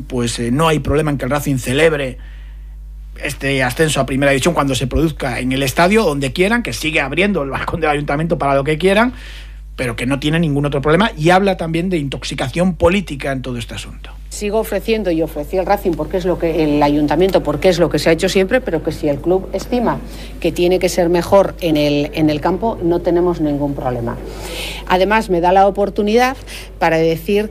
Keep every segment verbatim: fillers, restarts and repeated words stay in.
pues eh, no hay problema en que el Racing celebre este ascenso a Primera División cuando se produzca en el estadio, donde quieran, que sigue abriendo el balcón del ayuntamiento para lo que quieran, pero que no tiene ningún otro problema, y habla también de intoxicación política en todo este asunto. Sigo ofreciendo y ofrecí el Racing porque es lo que el ayuntamiento, porque es lo que se ha hecho siempre, pero que si el club estima que tiene que ser mejor en el, en el campo, no tenemos ningún problema. Además, me da la oportunidad para decir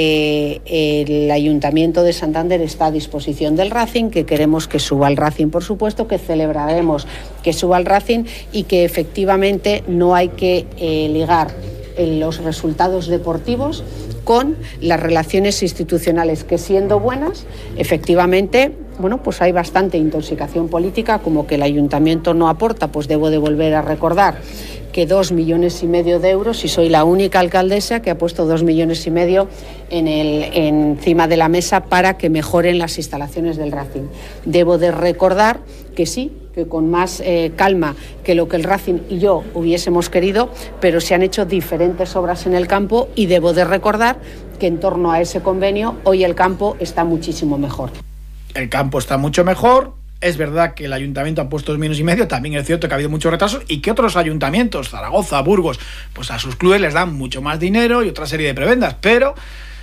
que el Ayuntamiento de Santander está a disposición del Racing, que queremos que suba el Racing, por supuesto, que celebraremos que suba el Racing y que efectivamente no hay que eh, ligar eh, los resultados deportivos con las relaciones institucionales, que siendo buenas, efectivamente, bueno, pues hay bastante intoxicación política, como que el ayuntamiento no aporta. Pues debo de volver a recordar que dos millones y medio de euros, y soy la única alcaldesa que ha puesto dos millones y medio en el, encima de la mesa para que mejoren las instalaciones del Racing. Debo de recordar que sí, que con más eh, calma que lo que el Racing y yo hubiésemos querido, pero se han hecho diferentes obras en el campo, y debo de recordar que en torno a ese convenio hoy el campo está muchísimo mejor. El campo está mucho mejor. Es verdad que el ayuntamiento ha puesto dos millones y medio, también es cierto que ha habido muchos retrasos y que otros ayuntamientos, Zaragoza, Burgos, pues a sus clubes les dan mucho más dinero y otra serie de prebendas, pero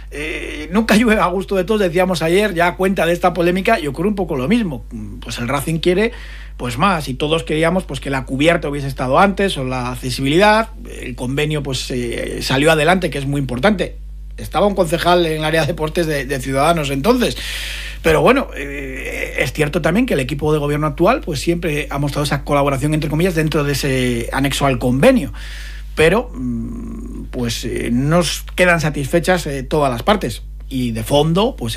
eh, nunca llueve a gusto de todos, decíamos ayer, ya a cuenta de esta polémica, y ocurre un poco lo mismo. Pues el Racing quiere pues más, y todos queríamos pues que la cubierta hubiese estado antes, o la accesibilidad, el convenio pues eh, salió adelante, que es muy importante. Estaba un concejal en el área de deportes de, de Ciudadanos entonces. Pero bueno, eh, es cierto también que el equipo de gobierno actual pues siempre ha mostrado esa colaboración, entre comillas, dentro de ese anexo al convenio. Pero pues eh, nos quedan satisfechas eh, todas las partes. Y de fondo, pues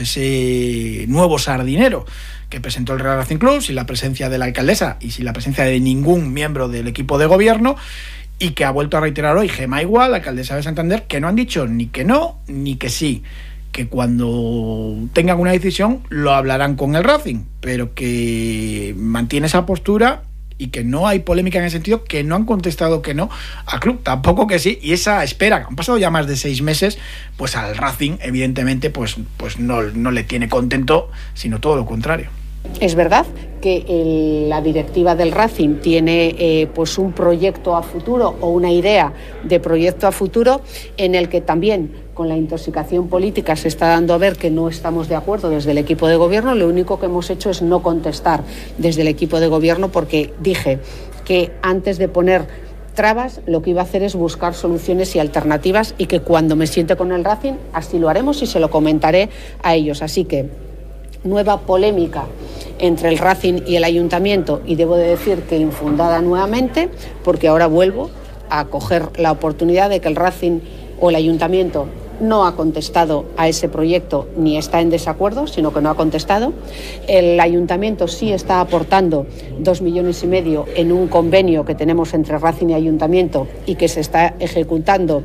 ese nuevo sardinero que presentó el Real Racing Club, sin la presencia de la alcaldesa y sin la presencia de ningún miembro del equipo de gobierno, y que ha vuelto a reiterar hoy Gemma Igual, la alcaldesa de Santander, que no han dicho ni que no ni que sí, que cuando tengan una decisión lo hablarán con el Racing, pero que mantiene esa postura y que no hay polémica en ese sentido, que no han contestado que no al club, tampoco que sí, y esa espera, han pasado ya más de seis meses, pues al Racing evidentemente pues, pues no, no le tiene contento, sino todo lo contrario. Es verdad que el, la directiva del Racing tiene eh, pues un proyecto a futuro, o una idea de proyecto a futuro, en el que también con la intoxicación política se está dando a ver que no estamos de acuerdo desde el equipo de gobierno. Lo único que hemos hecho es no contestar desde el equipo de gobierno, porque dije que antes de poner trabas lo que iba a hacer es buscar soluciones y alternativas, y que cuando me siente con el Racing así lo haremos y se lo comentaré a ellos. Así que nueva polémica entre el Racing y el Ayuntamiento, y debo de decir que infundada nuevamente, porque ahora vuelvo a coger la oportunidad de que el Racing o el Ayuntamiento no ha contestado a ese proyecto ni está en desacuerdo, sino que no ha contestado. El Ayuntamiento sí está aportando dos millones y medio en un convenio que tenemos entre Racing y Ayuntamiento, y que se está ejecutando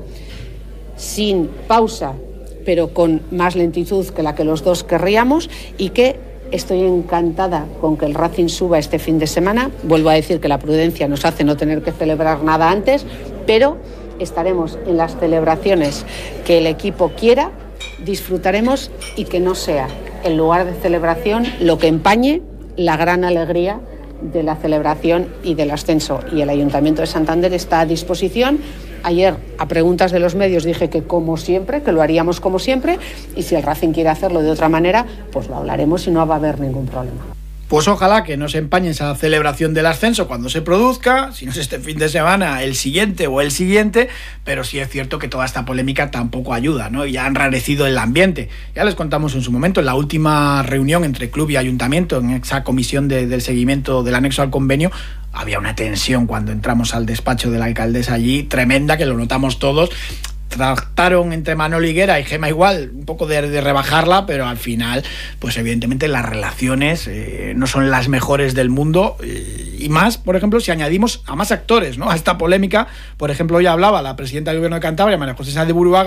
sin pausa, pero con más lentitud que la que los dos querríamos, y que estoy encantada con que el Racing suba este fin de semana. Vuelvo a decir que la prudencia nos hace no tener que celebrar nada antes, pero estaremos en las celebraciones que el equipo quiera, disfrutaremos, y que no sea el lugar de celebración lo que empañe la gran alegría de la celebración y del ascenso. Y el Ayuntamiento de Santander está a disposición. Ayer, a preguntas de los medios, dije que como siempre, que lo haríamos como siempre, y si el Racing quiere hacerlo de otra manera, pues lo hablaremos y no va a haber ningún problema. Pues ojalá que no se empañe esa celebración del ascenso cuando se produzca, si no es este fin de semana, el siguiente o el siguiente, pero sí es cierto que toda esta polémica tampoco ayuda, ¿no? Y ha enrarecido el ambiente. Ya les contamos en su momento, en la última reunión entre club y ayuntamiento, en esa comisión de, del seguimiento del anexo al convenio, había una tensión cuando entramos al despacho de la alcaldesa allí, tremenda, que lo notamos todos. Trataron entre Manolo Higuera y Gemma Igual un poco de, de rebajarla, pero al final, pues evidentemente las relaciones eh, no son las mejores del mundo, eh, y más, por ejemplo, si añadimos a más actores, ¿no?, a esta polémica. Por ejemplo, hoy hablaba la presidenta del Gobierno de Cantabria, María José Sáenz de Buruaga,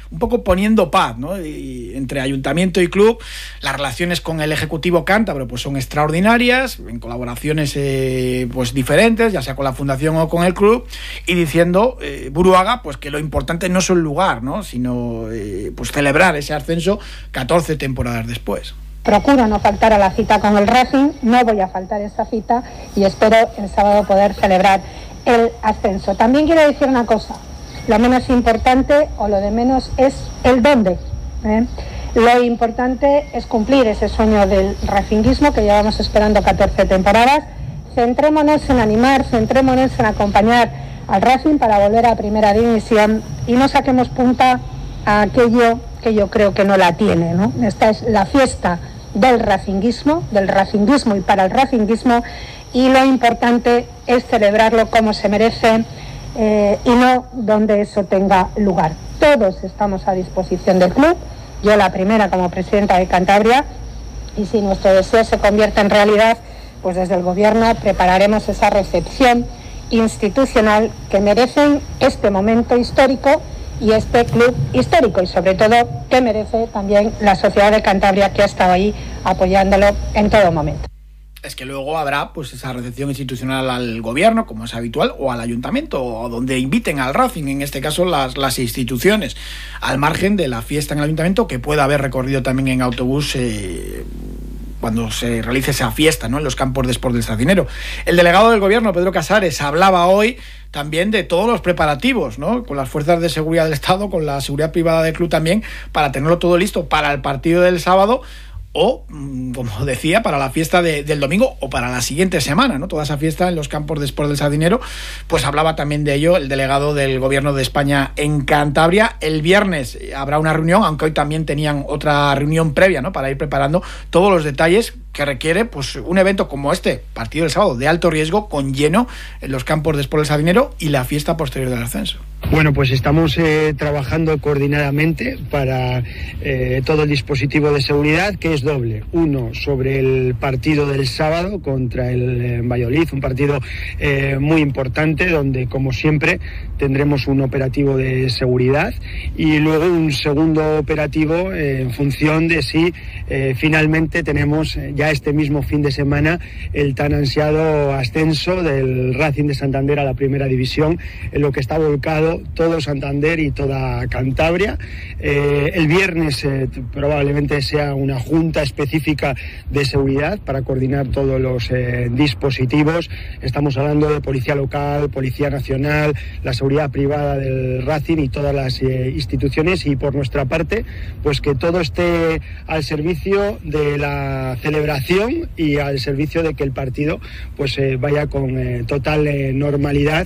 un poco poniendo paz, ¿no? Y entre ayuntamiento y club, las relaciones con el Ejecutivo cántabro pues son extraordinarias, en colaboraciones eh, pues diferentes, ya sea con la Fundación o con el club, y diciendo eh, Buruaga pues que lo importante no es el lugar, ¿no? Sino eh, pues celebrar ese ascenso catorce temporadas después. Procuro no faltar a la cita con el Racing, no voy a faltar a esta cita y espero el sábado poder celebrar el ascenso. También quiero decir una cosa, lo menos importante o lo de menos es el dónde. ¿eh? Lo importante es cumplir ese sueño del racinguismo que llevamos esperando catorce temporadas. Centrémonos en animar, centrémonos en acompañar al Racing para volver a primera división y no saquemos punta a aquello que yo creo que no la tiene, ¿no? Esta es la fiesta del racinguismo, del racinguismo y para el racinguismo, y lo importante es celebrarlo como se merece eh, y no donde eso tenga lugar. Todos estamos a disposición del club, yo la primera como presidenta de Cantabria, y si nuestro deseo se convierte en realidad, pues desde el gobierno prepararemos esa recepción institucional que merecen este momento histórico y este club histórico, y sobre todo que merece también la sociedad de Cantabria, que ha estado ahí apoyándolo en todo momento. Es que luego habrá pues esa recepción institucional al gobierno, como es habitual, o al ayuntamiento, o donde inviten al Racing, en este caso las, las instituciones, al margen de la fiesta en el ayuntamiento, que pueda haber recorrido también en autobús eh, cuando se realice esa fiesta, ¿no?, en los campos de Sport del Sardinero. El delegado del gobierno, Pedro Casares, hablaba hoy también de todos los preparativos, ¿no?, con las fuerzas de seguridad del Estado, con la seguridad privada del club también, para tenerlo todo listo para el partido del sábado, o, como decía, para la fiesta de, del domingo o para la siguiente semana, ¿no? Toda esa fiesta en los campos de Sport del Sardinero, pues hablaba también de ello el delegado del Gobierno de España en Cantabria. El viernes habrá una reunión, aunque hoy también tenían otra reunión previa, ¿no?, para ir preparando todos los detalles que requiere pues un evento como este, partido del sábado, de alto riesgo, con lleno en los campos de Sport del Sardinero y la fiesta posterior del ascenso. Bueno, pues estamos eh, trabajando coordinadamente para eh, todo el dispositivo de seguridad, que es doble. Uno, sobre el partido del sábado contra el eh, Valladolid, un partido eh, muy importante, donde, como siempre, tendremos un operativo de seguridad, y luego un segundo operativo eh, en función de si eh, finalmente tenemos eh, ya este mismo fin de semana el tan ansiado ascenso del Racing de Santander a la primera división, en lo que está volcado todo Santander y toda Cantabria. Eh, el viernes eh, probablemente sea una junta específica de seguridad para coordinar todos los eh, dispositivos. Estamos hablando de policía local, policía nacional, la seguridad privada del Racing y todas las eh, instituciones, y por nuestra parte, pues que todo esté al servicio de la celebración y al servicio de que el partido pues eh, vaya con eh, total eh, normalidad.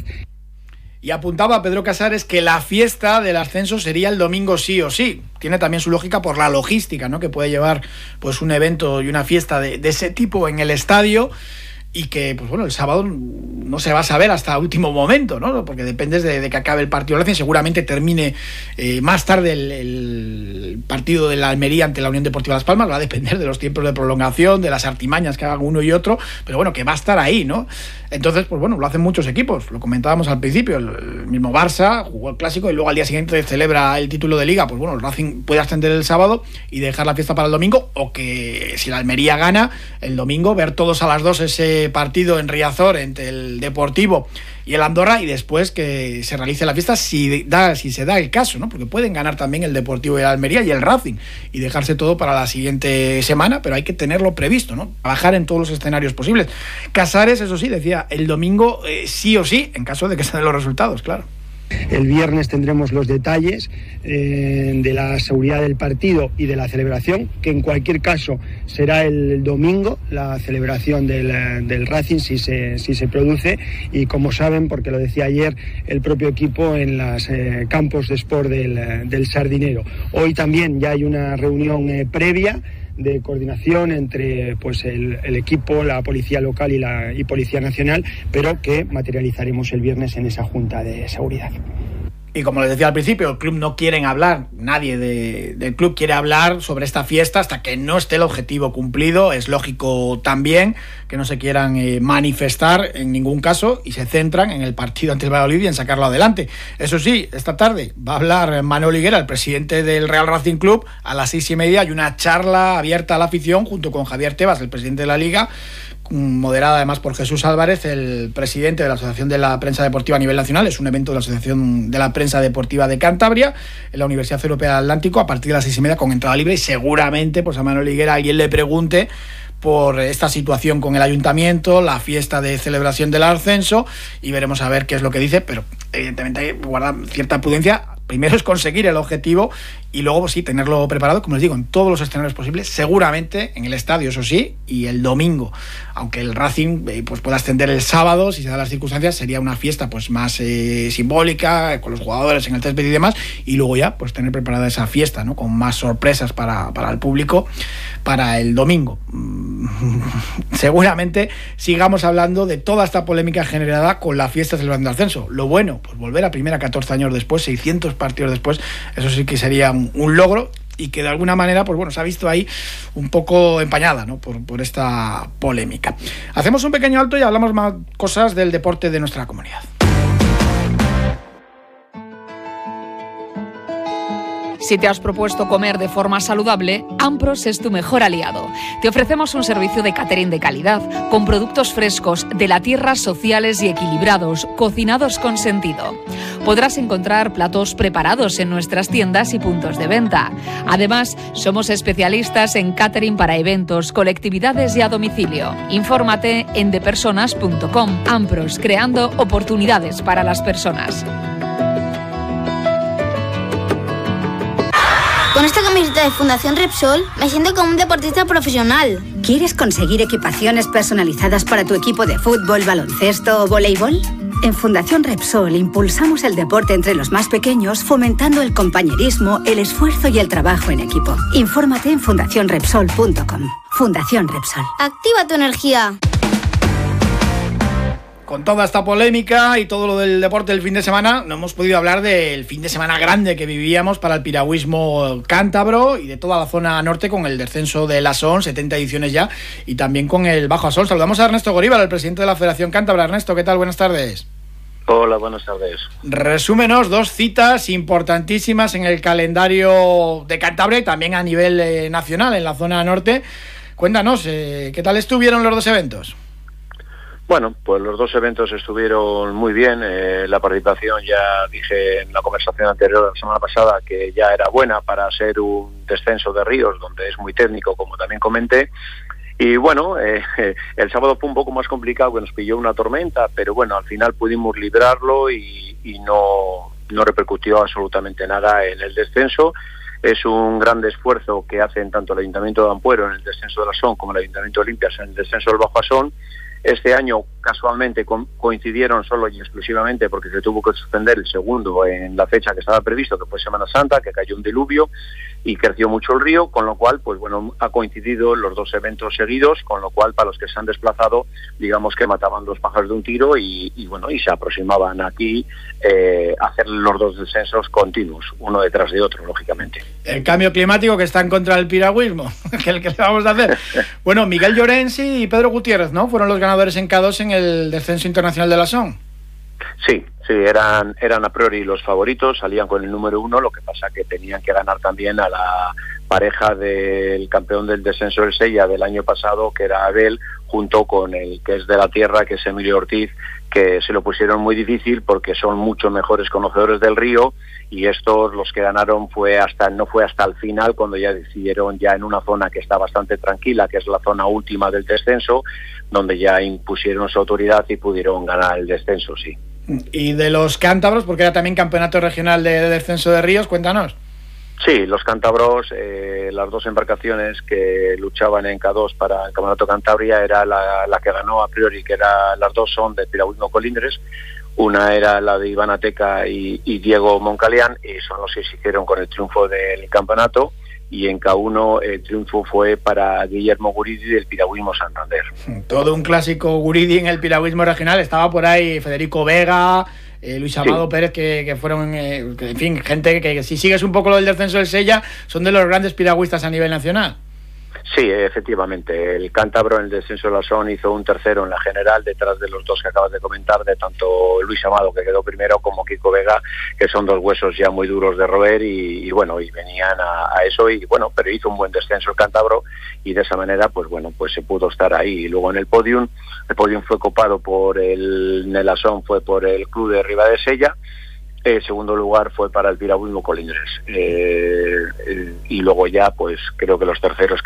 Y apuntaba Pedro Casares que la fiesta del ascenso sería el domingo sí o sí. Tiene también su lógica por la logística, ¿no?, que puede llevar pues un evento y una fiesta de, de ese tipo en el estadio, y que, pues bueno, el sábado no se va a saber hasta último momento, ¿no?, porque depende de, de que acabe el partido del Racing. Seguramente termine eh, más tarde el, el partido de la Almería ante la Unión Deportiva Las Palmas. Va a depender de los tiempos de prolongación, de las artimañas que hagan uno y otro, pero bueno, que va a estar ahí, ¿no? Entonces, pues bueno, lo hacen muchos equipos, lo comentábamos al principio, el, el mismo Barça jugó el clásico y luego al día siguiente celebra el título de Liga. Pues bueno, el Racing puede ascender el sábado y dejar la fiesta para el domingo, o que si la Almería gana el domingo, ver todos a las dos ese partido en Riazor entre el Deportivo y el Andorra, y después que se realice la fiesta si da si se da el caso, ¿no?, porque pueden ganar también el Deportivo y el Almería y el Racing y dejarse todo para la siguiente semana, pero hay que tenerlo previsto, ¿no?, trabajar en todos los escenarios posibles. Casares, eso sí, decía el domingo eh, sí o sí, en caso de que se den los resultados, claro. El viernes tendremos los detalles eh, de la seguridad del partido y de la celebración, que en cualquier caso será el domingo la celebración del, del Racing si se, si se produce, y como saben, porque lo decía ayer el propio equipo en los eh, campos de Sport del, del Sardinero. Hoy también ya hay una reunión eh, previa de coordinación entre pues el, el equipo, la policía local y la y policía nacional, pero que materializaremos el viernes en esa junta de seguridad. Y como les decía al principio, el club no quiere hablar, nadie de, del club quiere hablar sobre esta fiesta hasta que no esté el objetivo cumplido. Es lógico también que no se quieran eh, manifestar en ningún caso y se centran en el partido ante el Valladolid y en sacarlo adelante. Eso sí, esta tarde va a hablar Manuel Higuera, el presidente del Real Racing Club, a las seis y media. Hay una charla abierta a la afición junto con Javier Tebas, el presidente de la Liga, moderada además por Jesús Álvarez, el presidente de la Asociación de la Prensa Deportiva a nivel nacional. Es un evento de la Asociación de la Prensa Deportiva de Cantabria en la Universidad Europea del Atlántico a partir de las seis y media con entrada libre, y seguramente pues a Manuel Higuera alguien le pregunte por esta situación con el ayuntamiento, la fiesta de celebración del ascenso, y veremos a ver qué es lo que dice, pero evidentemente hay que guardar cierta prudencia. Primero es conseguir el objetivo y luego pues, sí, tenerlo preparado, como les digo, en todos los escenarios posibles, seguramente en el estadio, eso sí, y el domingo. Aunque el Racing eh, pues pueda ascender el sábado, si se dan las circunstancias, sería una fiesta pues más eh, simbólica, con los jugadores en el césped y demás, y luego ya pues tener preparada esa fiesta, ¿no? Con más sorpresas para, para el público para el domingo. Seguramente sigamos hablando de toda esta polémica generada con la fiesta celebrando el ascenso. Lo bueno, pues volver a primera catorce años después, seiscientos partidos después, eso sí que sería un, un logro, y que de alguna manera pues bueno, se ha visto ahí un poco empañada, ¿no? por, por esta polémica. Hacemos un pequeño alto y hablamos más cosas del deporte de nuestra comunidad. Si te has propuesto comer de forma saludable, Ampros es tu mejor aliado. Te ofrecemos un servicio de catering de calidad, con productos frescos, de la tierra, sociales y equilibrados, cocinados con sentido. Podrás encontrar platos preparados en nuestras tiendas y puntos de venta. Además, somos especialistas en catering para eventos, colectividades y a domicilio. Infórmate en depersonas punto com. Ampros, creando oportunidades para las personas. Con esta camiseta de Fundación Repsol me siento como un deportista profesional. ¿Quieres conseguir equipaciones personalizadas para tu equipo de fútbol, baloncesto o voleibol? En Fundación Repsol impulsamos el deporte entre los más pequeños, fomentando el compañerismo, el esfuerzo y el trabajo en equipo. Infórmate en fundación repsol punto com. Fundación Repsol. Activa tu energía. Con toda esta polémica y todo lo del deporte del fin de semana, no hemos podido hablar del fin de semana grande que vivíamos para el piragüismo cántabro y de toda la zona norte con el descenso del Asón, setenta ediciones ya, y también con el Bajo Asón. Saludamos a Ernesto Goríbar, el presidente de la Federación Cántabra. Ernesto, ¿qué tal? Buenas tardes. Hola, buenas tardes. Resúmenos dos citas importantísimas en el calendario de Cantabria y también a nivel eh, nacional en la zona norte. Cuéntanos, eh, ¿qué tal estuvieron los dos eventos? Bueno, pues los dos eventos estuvieron muy bien. Eh, la participación, ya dije en la conversación anterior la semana pasada, que ya era buena para ser un descenso de ríos, donde es muy técnico, como también comenté. Y bueno, eh, el sábado fue un poco más complicado, que nos pilló una tormenta, pero bueno, al final pudimos librarlo y, y no, no repercutió absolutamente nada en el descenso. Es un gran esfuerzo que hacen tanto el Ayuntamiento de Ampuero en el descenso del Asón como el Ayuntamiento de Limpias en el descenso del Bajo Asón. Este año casualmente co- coincidieron solo y exclusivamente porque se tuvo que suspender el segundo en la fecha que estaba previsto, que fue Semana Santa, que cayó un diluvio y creció mucho el río, con lo cual, pues bueno, ha coincidido los dos eventos seguidos, con lo cual para los que se han desplazado, digamos que mataban dos pájaros de un tiro y, y bueno, y se aproximaban aquí eh, a hacer los dos descensos continuos, uno detrás de otro, lógicamente. El cambio climático que está en contra del piragüismo, que el que le vamos a hacer. Bueno, Miguel Llorenzi y Pedro Gutiérrez, ¿no? Fueron los ganadores en K dos en el descenso internacional de la Asón. Sí, sí, eran eran a priori los favoritos, salían con el número uno, lo que pasa que tenían que ganar también a la pareja del campeón del descenso del Sella del año pasado, que era Abel, junto con el que es de la tierra, que es Emilio Ortiz, que se lo pusieron muy difícil porque son mucho mejores conocedores del río, y estos, los que ganaron, fue hasta no fue hasta el final, cuando ya decidieron, ya en una zona que está bastante tranquila, que es la zona última del descenso, donde ya impusieron su autoridad y pudieron ganar el descenso, sí. Y de los cántabros, porque era también campeonato regional de, de descenso de ríos, cuéntanos. Sí, los cántabros, eh, las dos embarcaciones que luchaban en K dos para el Campeonato Cantabria, era la, la que ganó a priori, que era, las dos son de piragüismo colindres. Una era la de Iván Ateca y, y Diego Moncalián, y son los que se hicieron con el triunfo del campeonato. Y en K uno el triunfo fue para Guillermo Guridi del piragüismo Santander. Todo un clásico Guridi en el piragüismo regional. Estaba por ahí Federico Vega, eh, Luis Amado sí. Pérez, que, que fueron, eh, que, en fin, gente que, que si sigues un poco lo del descenso del Sella, son de los grandes piragüistas a nivel nacional. Sí, efectivamente, el cántabro en el descenso de la Son hizo un tercero en la general, detrás de los dos que acabas de comentar, de tanto Luis Amado, que quedó primero, como Kiko Vega, que son dos huesos ya muy duros de roer, y, y bueno, y venían a, a eso, y bueno, pero hizo un buen descenso el cántabro, y de esa manera, pues bueno, pues se pudo estar ahí. Y luego en el podium, el podium fue copado por el, en el Asón fue por el club de Ribadesella. El segundo lugar fue para el piragüismo Colindres, eh, eh, y luego ya pues creo que los terceros